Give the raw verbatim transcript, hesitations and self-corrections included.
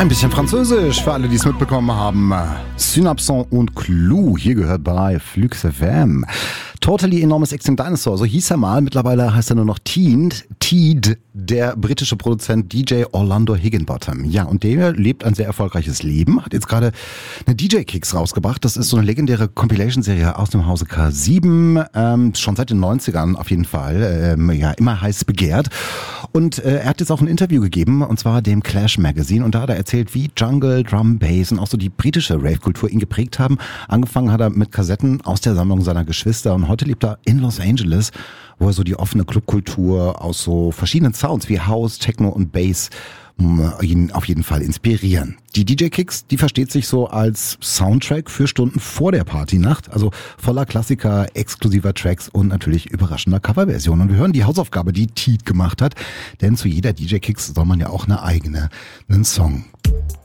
Ein bisschen Französisch für alle, die es mitbekommen haben. Synapson und Clou, hier gehört bei Flux F M. Totally Enormous Extinct Dinosaur, so hieß er mal. Mittlerweile heißt er nur noch Teed, Teed, der britische Produzent D J Orlando Higginbottom. Ja, und der lebt ein sehr erfolgreiches Leben, hat jetzt gerade eine D J-Kicks rausgebracht. Das ist so eine legendäre Compilation-Serie aus dem Hause K sieben, ähm, schon seit den neunzigern auf jeden Fall, ähm, ja, immer heiß begehrt. Und äh, er hat jetzt auch ein Interview gegeben, und zwar dem Clash Magazine, und da hat er erzählt, wie Jungle, Drum, Bass und auch so die britische Rave-Kultur ihn geprägt haben. Angefangen hat er mit Kassetten aus der Sammlung seiner Geschwister, und heute lebt er in Los Angeles, wo er so die offene Clubkultur aus so verschiedenen Sounds wie House, Techno und Bass ihn auf jeden Fall inspirieren. Die D J-Kicks, die versteht sich so als Soundtrack für Stunden vor der Partynacht, also voller Klassiker, exklusiver Tracks und natürlich überraschender Coverversionen. Und wir hören die Hausaufgabe, die Teed gemacht hat, denn zu jeder D J-Kicks soll man ja auch eine eigene, einen Song